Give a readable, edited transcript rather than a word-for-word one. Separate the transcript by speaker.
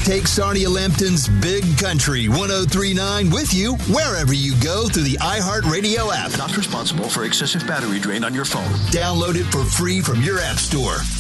Speaker 1: Take Sonia Lampton's Big Country 103.9 with you wherever you go through the iHeartRadio app.
Speaker 2: Not responsible for excessive battery drain on your phone.
Speaker 1: Download it for free from your app store.